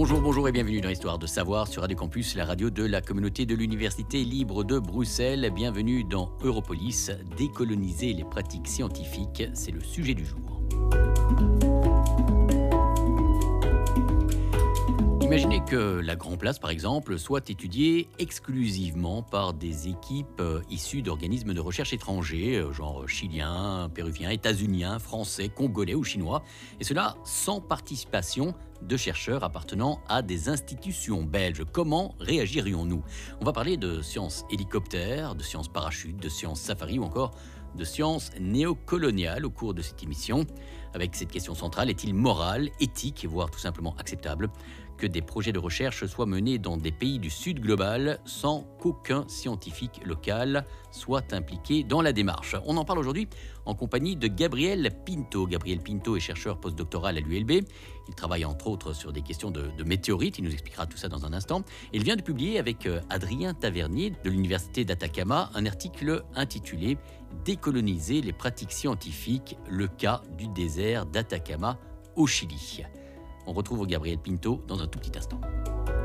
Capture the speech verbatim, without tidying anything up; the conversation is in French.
Bonjour, bonjour et bienvenue dans Histoire de savoir sur Radio Campus, la radio de la communauté de l'Université libre de Bruxelles. Bienvenue dans Europolis, décoloniser les pratiques scientifiques, c'est le sujet du jour. Imaginez que la Grand Place, par exemple, soit étudiée exclusivement par des équipes euh, issues d'organismes de recherche étrangers, euh, genre chiliens, péruviens, états-uniens, français, congolais ou chinois, et cela sans participation de chercheurs appartenant à des institutions belges. Comment réagirions-nous ? On va parler de sciences hélicoptères, de sciences parachutes, de sciences safari ou encore de sciences néocoloniales au cours de cette émission. Avec cette question centrale, est-il moral, éthique, voire tout simplement acceptable que des projets de recherche soient menés dans des pays du Sud global sans qu'aucun scientifique local soit impliqué dans la démarche? On en parle aujourd'hui en compagnie de Gabriel Pinto. Gabriel Pinto est chercheur postdoctoral à l'U L B. Il travaille entre autres sur des questions de, de météorites. Il nous expliquera tout ça dans un instant. Il vient de publier avec Adrien Tavernier de l'Université d'Atacama un article intitulé « Décoloniser les pratiques scientifiques, le cas du désert d'Atacama au Chili ». On retrouve Gabriel Pinto dans un tout petit instant.